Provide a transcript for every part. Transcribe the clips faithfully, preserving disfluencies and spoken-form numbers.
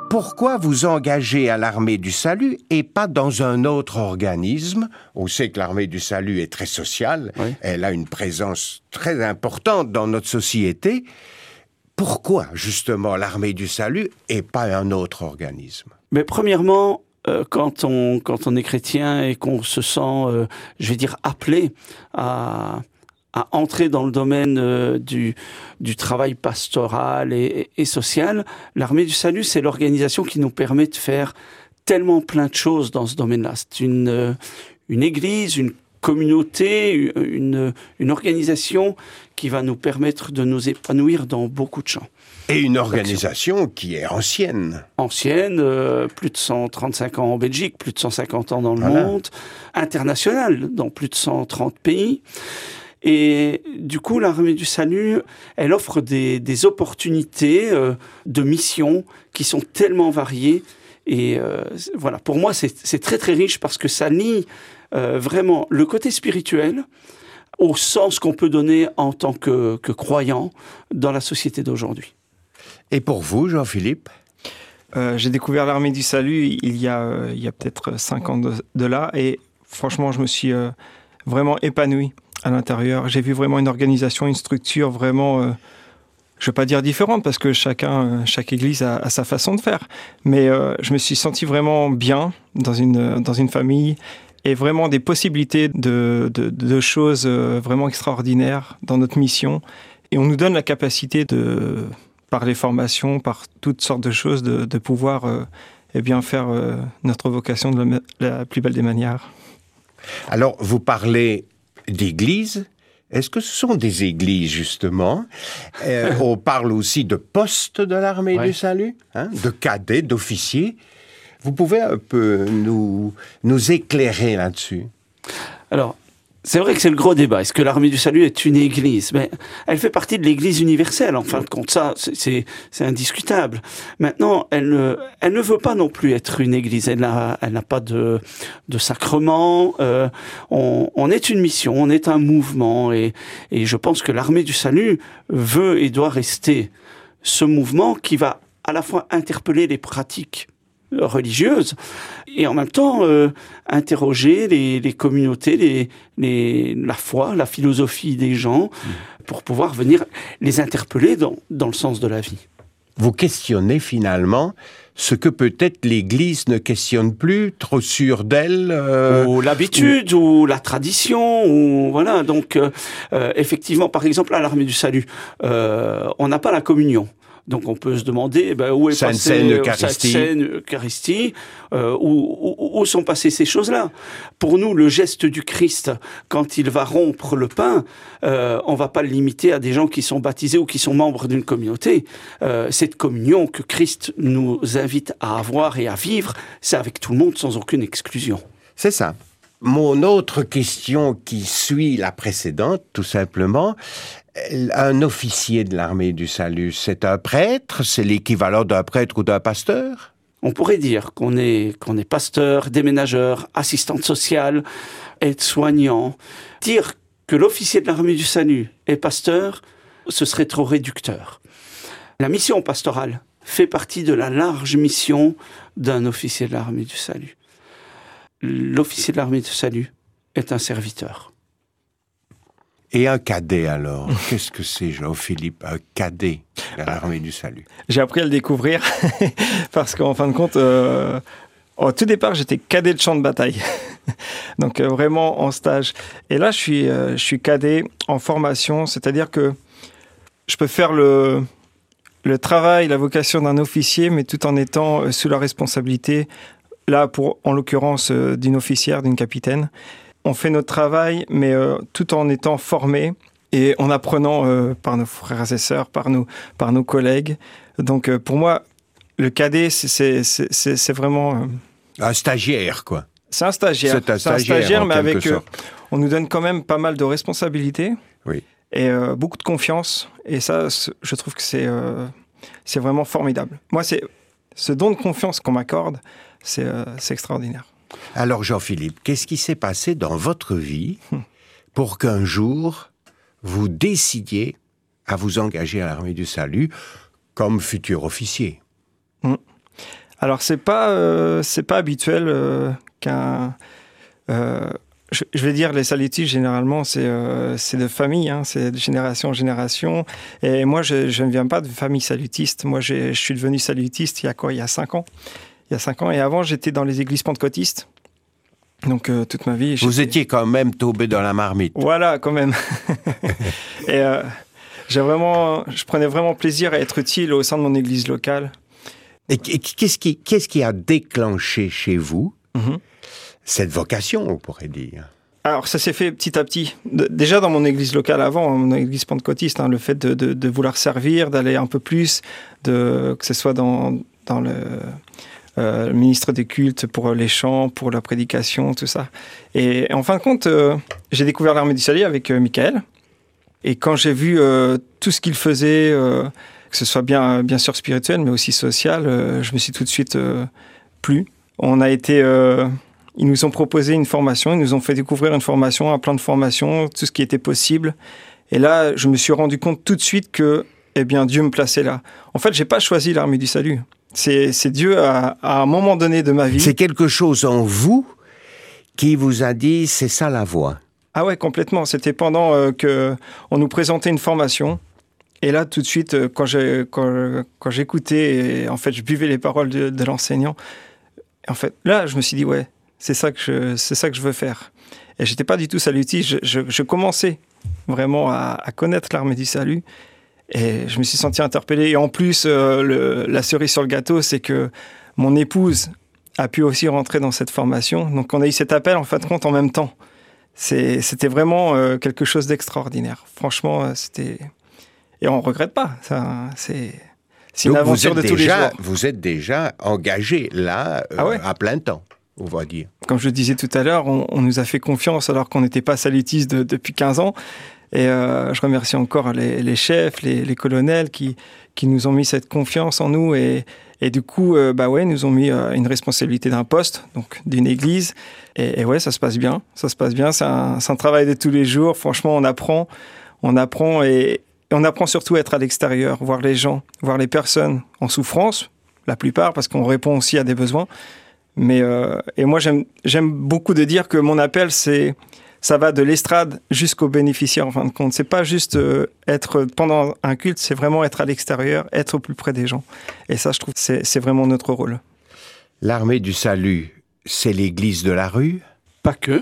Pourquoi vous engagez à l'Armée du Salut et pas dans un autre organisme? On sait que l'Armée du Salut est très sociale, oui. Elle a une présence très importante dans notre société. Pourquoi, justement, l'Armée du Salut et pas un autre organisme? Mais premièrement, euh, quand, on, quand on est chrétien et qu'on se sent, euh, je vais dire, appelé à... à entrer dans le domaine euh, du, du travail pastoral et, et social, l'Armée du Salut, c'est l'organisation qui nous permet de faire tellement plein de choses dans ce domaine-là. C'est une, euh, une église, une communauté, une, une organisation qui va nous permettre de nous épanouir dans beaucoup de champs. Et une organisation qui est ancienne. Ancienne, euh, plus de cent trente-cinq ans en Belgique, plus de cent cinquante ans dans le voilà. monde, internationale, dans plus de cent trente pays. Et du coup, l'Armée du Salut, elle offre des, des opportunités euh, de mission qui sont tellement variées. Et euh, voilà, pour moi, c'est, c'est très très riche parce que ça lie euh, vraiment le côté spirituel au sens qu'on peut donner en tant que, que croyant dans la société d'aujourd'hui. Et pour vous, Jean-Philippe ? euh, J'ai découvert l'Armée du Salut il y a, euh, il y a peut-être cinq ans de, de là. Et franchement, je me suis euh, vraiment épanoui à l'intérieur. J'ai vu vraiment une organisation, une structure vraiment, euh, je ne vais pas dire différente, parce que chacun, euh, chaque église a, a sa façon de faire. Mais euh, je me suis senti vraiment bien dans une, dans une famille et vraiment des possibilités de, de, de choses euh, vraiment extraordinaires dans notre mission. Et on nous donne la capacité de, par les formations, par toutes sortes de choses, de, de pouvoir euh, eh bien, faire euh, notre vocation de la, la plus belle des manières. Alors, vous parlez d'églises. Est-ce que ce sont des églises, justement? euh, On parle aussi de postes de l'Armée ouais. du Salut, hein, de cadets, d'officiers. Vous pouvez un peu nous, nous éclairer là-dessus? Alors, c'est vrai que c'est le gros débat. Est-ce que l'Armée du Salut est une église? Mais elle fait partie de l'Église universelle. En fin de compte, ça, c'est, c'est, c'est indiscutable. Maintenant, elle ne, elle ne veut pas non plus être une église. Elle n'a, elle n'a pas de, de sacrement. Euh, on, on est une mission, on est un mouvement. Et, et je pense que l'Armée du Salut veut et doit rester ce mouvement qui va à la fois interpeller les pratiques religieuses et en même temps euh, interroger les, les communautés, les, les, la foi, la philosophie des gens mmh. pour pouvoir venir les interpeller dans, dans le sens de la vie. Vous questionnez finalement ce que peut-être l'Église ne questionne plus, trop sûre d'elle euh, ou l'habitude, ou... ou la tradition, ou voilà. Donc euh, euh, effectivement, par exemple, à l'Armée du Salut, euh, on n'a pas la communion. Donc on peut se demander ben, où est Sainte passée Seine, Eucharistie, Sainte Seine, Eucharistie, euh, où, où, où sont passées ces choses-là. Pour nous, le geste du Christ, quand il va rompre le pain, euh, on va pas le limiter à des gens qui sont baptisés ou qui sont membres d'une communauté. Euh, cette communion que Christ nous invite à avoir et à vivre, c'est avec tout le monde sans aucune exclusion. C'est ça. Mon autre question qui suit la précédente, tout simplement, un officier de l'Armée du Salut, c'est un prêtre? C'est l'équivalent d'un prêtre ou d'un pasteur? On pourrait dire qu'on est, qu'on est pasteur, déménageur, assistante sociale, aide-soignant. Dire que l'officier de l'Armée du Salut est pasteur, ce serait trop réducteur. La mission pastorale fait partie de la large mission d'un officier de l'Armée du Salut. L'officier de l'Armée du Salut est un serviteur. Et un cadet, alors? Qu'est-ce que c'est, Jean-Philippe, un cadet de l'Armée du Salut? J'ai appris à le découvrir, parce qu'en fin de compte, euh, au tout départ, j'étais cadet de champ de bataille. Donc euh, vraiment en stage. Et là, je suis, euh, je suis cadet en formation, c'est-à-dire que je peux faire le, le travail, la vocation d'un officier, mais tout en étant euh, sous la responsabilité, là, pour, en l'occurrence, euh, d'une officière, d'une capitaine. On fait notre travail, mais euh, tout en étant formé et en apprenant euh, par nos frères et sœurs, par nos, par nos collègues. Donc, euh, pour moi, le cadet, c'est, c'est, c'est, c'est vraiment... Euh... Un stagiaire, quoi. C'est un stagiaire. C'est un stagiaire, c'est un stagiaire mais avec... Euh, on nous donne quand même pas mal de responsabilités. Oui. Et euh, beaucoup de confiance. Et ça, je trouve que c'est, euh, c'est vraiment formidable. Moi, c'est ce don de confiance qu'on m'accorde, c'est, euh, c'est extraordinaire. Alors Jean-Philippe, qu'est-ce qui s'est passé dans votre vie pour qu'un jour, vous décidiez à vous engager à l'Armée du Salut comme futur officier? mmh. Alors, c'est pas, euh, c'est pas habituel euh, qu'un... Euh, je, je vais dire, les salutistes, généralement, c'est, euh, c'est de famille, hein, c'est de génération en génération. Et moi, je, je ne viens pas de famille salutiste. Moi, j'ai, je suis devenu salutiste il y a quoi? Il y a cinq ans. Il y a cinq ans. Et avant, j'étais dans les églises pentecôtistes. Donc, euh, toute ma vie... Vous j'étais... étiez quand même tombé dans la marmite. Voilà, quand même. Et euh, j'ai vraiment, je prenais vraiment plaisir à être utile au sein de mon église locale. Et qu'est-ce qui, qu'est-ce qui a déclenché chez vous mm-hmm. cette vocation, on pourrait dire? Alors, ça s'est fait petit à petit. De, déjà dans mon église locale avant, mon église pentecôtiste, hein, le fait de, de, de vouloir servir, d'aller un peu plus, de, que ce soit dans, dans le... Euh, le ministre des cultes, pour les chants, pour la prédication, tout ça. Et en fin de compte, euh, j'ai découvert l'Armée du Salut avec euh, Michael. Et quand j'ai vu euh, tout ce qu'il faisait, euh, que ce soit bien, bien sûr spirituel, mais aussi social, euh, je me suis tout de suite euh, plu. On a été... Euh, ils nous ont proposé une formation, ils nous ont fait découvrir une formation, un plan de formation, tout ce qui était possible. Et là, je me suis rendu compte tout de suite que eh bien, Dieu me plaçait là. En fait, je n'ai pas choisi l'Armée du Salut. C'est, c'est Dieu, à, à un moment donné de ma vie. C'est quelque chose en vous qui vous a dit, c'est ça la voie. Ah ouais, complètement. C'était pendant euh, qu'on nous présentait une formation. Et là, tout de suite, euh, quand, j'ai, quand, quand j'écoutais, et, en fait, je buvais les paroles de, de l'enseignant, en fait, là, je me suis dit, ouais, c'est ça que je, c'est ça que je veux faire. Et je n'étais pas du tout salutiste. Je, je, je commençais vraiment à, à connaître l'Armée du Salut. Et je me suis senti interpellé. Et en plus, euh, le, la cerise sur le gâteau, c'est que mon épouse a pu aussi rentrer dans cette formation. Donc, on a eu cet appel, en fin de compte, en même temps. C'est, c'était vraiment euh, quelque chose d'extraordinaire. Franchement, euh, c'était... Et on ne regrette pas. Ça, c'est, c'est une aventure de tous déjà, les jours. Vous êtes déjà engagé, là, euh, ah ouais. à plein temps, on va dire. Comme je le disais tout à l'heure, on, on nous a fait confiance alors qu'on n'était pas salutistes de, depuis quinze ans. Et euh, je remercie encore les, les chefs, les, les colonels qui, qui nous ont mis cette confiance en nous. Et, et du coup, euh, bah ouais, nous ont mis euh, une responsabilité d'un poste, donc d'une église. Et, et ouais, ça se passe bien. Ça se passe bien. C'est un, c'est un travail de tous les jours. Franchement, on apprend. On apprend et, et on apprend surtout à être à l'extérieur, voir les gens, voir les personnes en souffrance, la plupart, parce qu'on répond aussi à des besoins. Mais, euh, et moi, j'aime, j'aime beaucoup de dire que mon appel, c'est... Ça va de l'estrade jusqu'aux bénéficiaires, en fin de compte. C'est pas juste euh, être pendant un culte, c'est vraiment être à l'extérieur, être au plus près des gens. Et ça, je trouve que c'est, c'est vraiment notre rôle. L'Armée du Salut, c'est l'église de la rue? Pas que.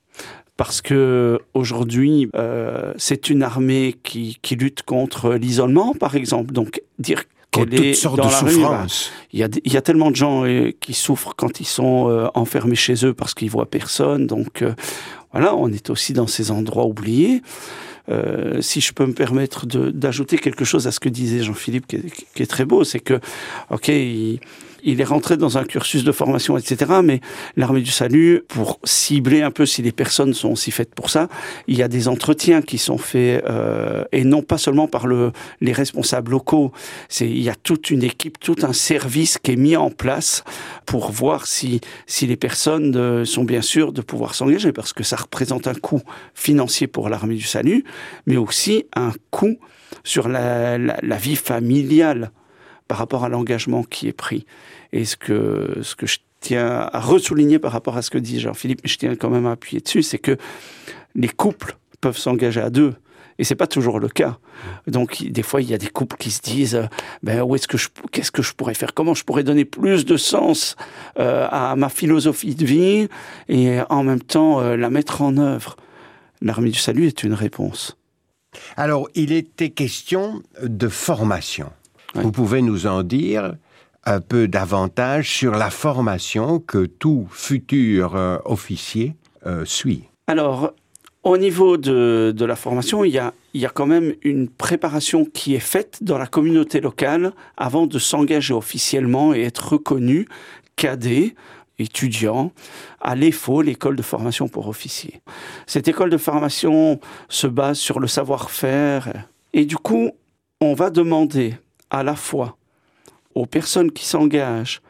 Parce que aujourd'hui, euh, c'est une armée qui, qui lutte contre l'isolement, par exemple. Donc, dire qu'elle est sortes dans de la souffrances. Rue, bah, il y a, il y a tellement de gens euh, qui souffrent quand ils sont euh, enfermés chez eux parce qu'ils voient personne. Donc, euh, voilà, on est aussi dans ces endroits oubliés. Euh, si je peux me permettre de, d'ajouter quelque chose à ce que disait Jean-Philippe, qui est, qui est très beau, c'est que, ok, il, il est rentré dans un cursus de formation, et cetera, mais l'Armée du Salut, pour cibler un peu si les personnes sont aussi faites pour ça, il y a des entretiens qui sont faits, euh, et non pas seulement par le, les responsables locaux. C'est, il y a toute une équipe, tout un service qui est mis en place pour voir si, si les personnes euh, sont bien sûres de pouvoir s'engager, parce que ça représente un coût financier pour l'Armée du Salut, mais aussi un coût sur la, la, la vie familiale par rapport à l'engagement qui est pris. Et ce que, ce que je tiens à ressouligner par rapport à ce que dit Jean-Philippe, mais je tiens quand même à appuyer dessus, c'est que les couples peuvent s'engager à deux. Et c'est pas toujours le cas. Donc, des fois, il y a des couples qui se disent, ben, où est-ce que je, qu'est-ce que je pourrais faire? Comment je pourrais donner plus de sens euh, à ma philosophie de vie et en même temps euh, la mettre en œuvre? L'Armée du Salut est une réponse. Alors, il était question de formation. Oui. Vous pouvez nous en dire un peu davantage sur la formation que tout futur euh, officier euh, suit? Alors, au niveau de, de la formation, il y a, il y a quand même une préparation qui est faite dans la communauté locale avant de s'engager officiellement et être reconnu cadet, étudiant, à l'E F O, l'école de formation pour officiers. Cette école de formation se base sur le savoir-faire et du coup, on va demander à la fois aux personnes qui s'engagent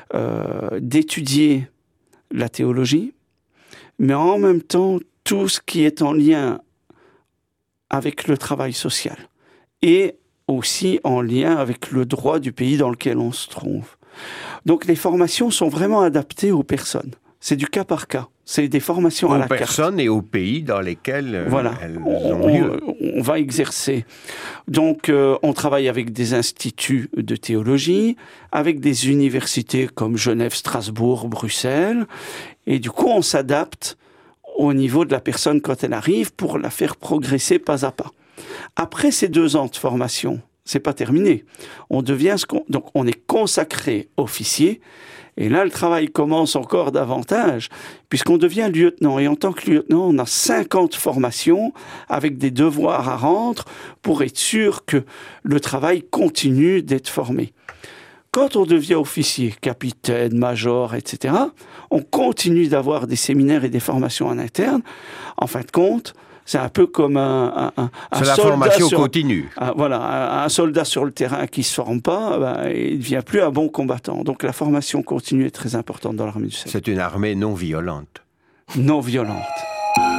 euh, d'étudier la théologie, mais en même temps, tout ce qui est en lien avec le travail social et aussi en lien avec le droit du pays dans lequel on se trouve. Donc les formations sont vraiment adaptées aux personnes. C'est du cas par cas. C'est des formations à la carte. Aux personnes et aux pays dans lesquels voilà. elles on, ont lieu. On, on va exercer. Donc, euh, on travaille avec des instituts de théologie, avec des universités comme Genève, Strasbourg, Bruxelles. Et du coup, on s'adapte au niveau de la personne quand elle arrive pour la faire progresser pas à pas. Après ces deux ans de formation, c'est pas terminé. On devient ce qu'on, donc on est consacré officier. Et là, le travail commence encore davantage, puisqu'on devient lieutenant. Et en tant que lieutenant, on a cinquante formations avec des devoirs à rendre pour être sûr que le travail continue d'être formé. Quand on devient officier, capitaine, major, et cetera, on continue d'avoir des séminaires et des formations en interne. En fin de compte, c'est un peu comme un, un, un c'est la soldat formation sur, continue. Un, voilà, un, un soldat sur le terrain qui ne se forme pas, ben, il ne devient plus un bon combattant. Donc la formation continue est très importante dans l'armée du salut. C'est une armée non violente. Non violente.